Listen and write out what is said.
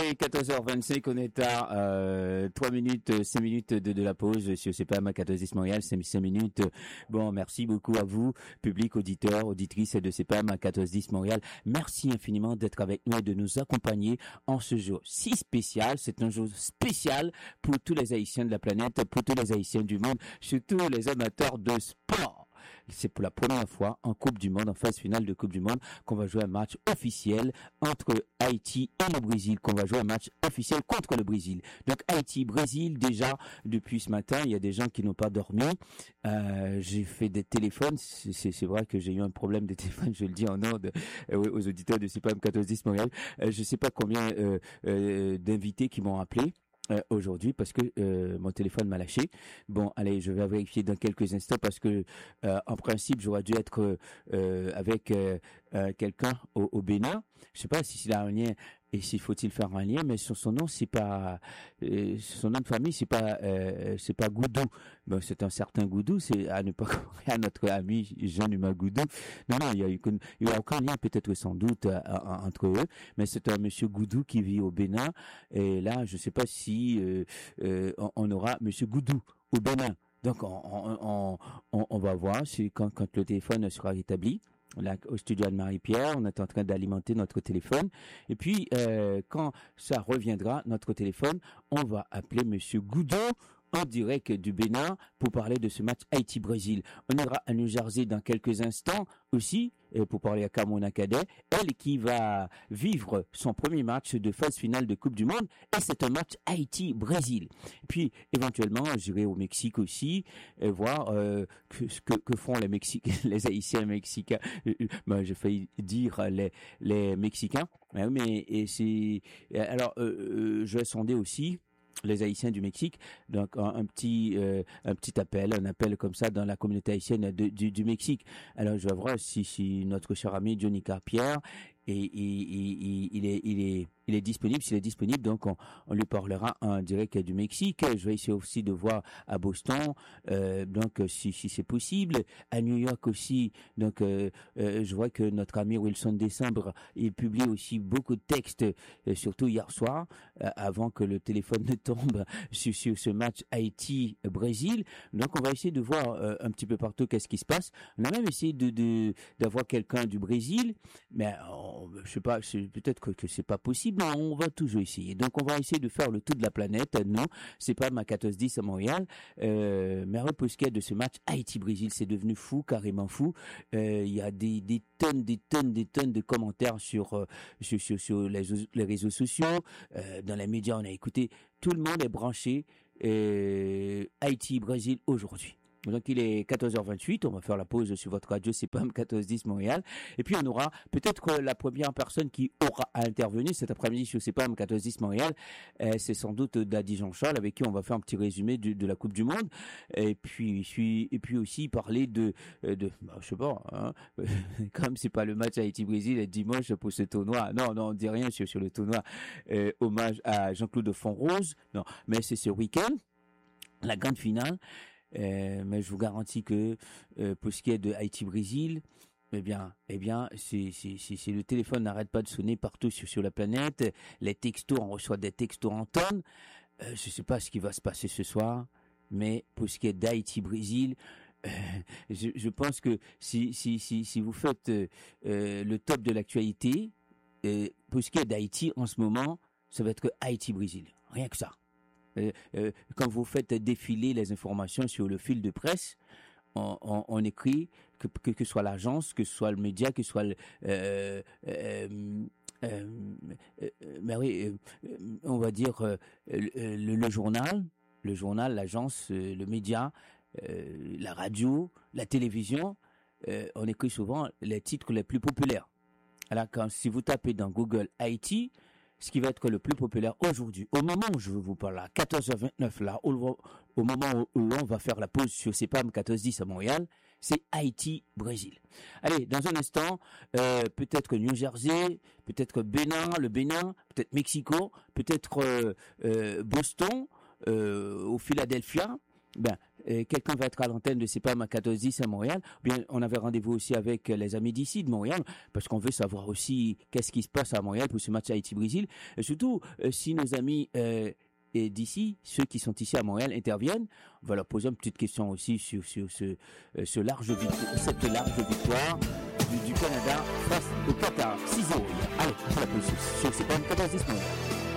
est 14h25, on est à 3 minutes, 5 minutes de la pause sur CPAM 14-10 Montréal, 5 minutes. Bon, merci beaucoup à vous, public, auditeurs, auditrices de CPAM 14-10 Montréal. Merci infiniment d'être avec nous et de nous accompagner en ce jour si spécial. C'est un jour spécial pour tous les Haïtiens de la planète, pour tous les Haïtiens du monde, surtout les amateurs de sport. C'est pour la première fois en Coupe du Monde, en phase finale de Coupe du Monde, qu'on va jouer un match officiel entre Haïti et le Brésil, qu'on va jouer un match officiel contre le Brésil. Donc Haïti-Brésil, déjà, depuis ce matin, il y a des gens qui n'ont pas dormi. J'ai fait des téléphones. C'est vrai que j'ai eu un problème de téléphone, je le dis en ordre aux auditeurs de CPAM 14-10 Montréal. Je sais pas combien d'invités qui m'ont appelé. Aujourd'hui parce que mon téléphone m'a lâché. Bon, allez, je vais vérifier dans quelques instants parce que en principe j'aurais dû être avec quelqu'un au Bénin. Je sais pas s'il a un lien et s'il faut-il faire un lien, mais son nom c'est pas son nom de famille c'est pas Goudou. Bon, c'est un certain Goudou, c'est à ne pas comparer à notre ami Jean-Humain Goudou. Non, il y a aucun lien peut-être sans doute entre eux, mais c'est un monsieur Goudou qui vit au Bénin et là je sais pas si on aura monsieur Goudou au Bénin. Donc on va voir si quand le téléphone sera rétabli. Là, au studio de Marie-Pierre, on est en train d'alimenter notre téléphone. Et puis, quand ça reviendra, notre téléphone, on va appeler Monsieur Goudou en direct du Bénin pour parler de ce match Haïti-Brésil. On ira à New Jersey dans quelques instants aussi pour parler à Kamona Cadet, elle qui va vivre son premier match de phase finale de Coupe du Monde et c'est un match Haïti-Brésil. Et puis éventuellement j'irai au Mexique aussi et voir que font les Mexicains, les Haïtiens mexicains. J'ai failli dire les Mexicains, mais c'est alors je vais sonder aussi les Haïtiens du Mexique, donc un petit appel, un appel comme ça dans la communauté haïtienne du Mexique. Alors je vais voir si notre cher ami Johnny Carpierre il est disponible. S'il est disponible, donc on lui parlera en direct du Mexique. Je vais essayer aussi de voir à Boston, donc si c'est possible. À New York aussi, donc je vois que notre ami Wilson Décembre, il publie aussi beaucoup de textes, surtout hier soir, avant que le téléphone ne tombe sur ce match Haïti-Brésil. Donc on va essayer de voir un petit peu partout qu'est-ce qui se passe. On a même essayé d'avoir quelqu'un du Brésil, mais je sais pas, peut-être que c'est pas possible. On va toujours essayer. Donc on va essayer de faire le tour de la planète. Non, c'est pas ma 14-10 à Montréal. Mais pour ce qui est de ce match Haïti-Brésil, c'est devenu fou, carrément fou. Il y a des tonnes de commentaires sur les réseaux sociaux, dans les médias. On a écouté, tout le monde est branché Haïti-Brésil aujourd'hui. Donc il est 14h28, on va faire la pause sur votre radio CPAM 14-10 Montréal. Et puis on aura peut-être la première personne qui aura intervenu cet après-midi sur CPAM 14-10 Montréal. C'est sans doute Daddy Jean-Charles avec qui on va faire un petit résumé de la Coupe du Monde. Et puis aussi parler de je sais pas, hein, comme c'est pas le match Haïti-Brésil dimanche pour ce tournoi. Non, on dit rien sur le tournoi. Hommage à Jean-Claude Fonrose. Non, mais c'est ce week-end, la grande finale. Mais je vous garantis que pour ce qui est de Haïti-Brésil, eh bien, c'est le téléphone n'arrête pas de sonner partout sur la planète. Les textos, on reçoit des textos en tonnes. Je sais pas ce qui va se passer ce soir, mais pour ce qui est d'Haïti-Brésil, je pense que si vous faites le top de l'actualité, pour ce qui est d'Haïti en ce moment, ça va être Haïti-Brésil, rien que ça. Quand vous faites défiler les informations sur le fil de presse, on écrit que soit l'agence, que soit le média, que soit on va dire le journal, l'agence, le média, la radio, la télévision, on écrit souvent les titres les plus populaires. Alors si vous tapez dans Google Haïti, ce qui va être le plus populaire aujourd'hui, au moment où je vous parle, à 14h29, là, au moment où on va faire la pause sur CPAM 14-10 à Montréal, c'est Haïti-Brésil. Allez, dans un instant, peut-être New Jersey, peut-être le Bénin, peut-être Mexico, peut-être Boston, au Philadelphia. quelqu'un va être à l'antenne de CPAM à 14h10 à Montréal, ou bien on avait rendez-vous aussi avec les amis d'ici, de Montréal, parce qu'on veut savoir aussi qu'est-ce qui se passe à Montréal pour ce match Haïti-Brésil. Et surtout, si nos amis et d'ici, ceux qui sont ici à Montréal interviennent, on va leur poser une petite question aussi sur cette large victoire du Canada face au Qatar. 6-0. Allez, c'est la position. C'est pas une 14-10 Montréal.